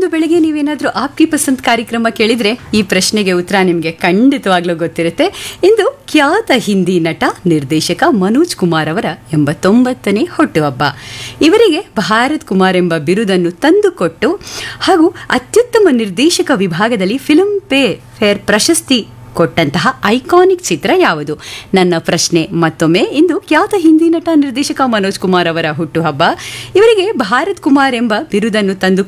ಇಂದು ಬೆಳಿಗ್ಗೆ ನೀವೇನಾದ್ರೂ ಆಪ್ಕಿ ಪಸಂದ್ ಕಾರ್ಯಕ್ರಮ ಕೇಳಿದ್ರೆ ಈ ಪ್ರಶ್ನೆಗೆ ಉತ್ತರ ನಿಮಗೆ ಖಂಡಿತವಾಗ್ಲೂ ಗೊತ್ತಿರುತ್ತೆ. ಇಂದು ಖ್ಯಾತ ಹಿಂದಿ ನಟ ನಿರ್ದೇಶಕ ಮನೋಜ್ ಕುಮಾರ್ ಅವರ 89ನೇ ಹುಟ್ಟುಹಬ್ಬ. ಇವರಿಗೆ ಭಾರತ್ ಕುಮಾರ್ ಎಂಬ ಬಿರುದನ್ನು ತಂದುಕೊಟ್ಟು ಹಾಗೂ ಅತ್ಯುತ್ತಮ ನಿರ್ದೇಶಕ ವಿಭಾಗದಲ್ಲಿ ಫಿಲ್ಮ್ ಫೇರ್ ಪ್ರಶಸ್ತಿ ಕೊಟ್ಟಂತಹ ಐಕಾನಿಕ್ ಚಿತ್ರ ಯಾವುದು? ನನ್ನ ಪ್ರಶ್ನೆ ಮತ್ತೊಮ್ಮೆ. ಇಂದು ಖ್ಯಾತ ಹಿಂದಿ ನಟ ನಿರ್ದೇಶಕ ಮನೋಜ್ ಕುಮಾರ್ ಅವರ ಹುಟ್ಟುಹಬ್ಬ. ಇವರಿಗೆ ಭಾರತ್ ಕುಮಾರ್ ಎಂಬ ಬಿರುದನ್ನು ತಂದು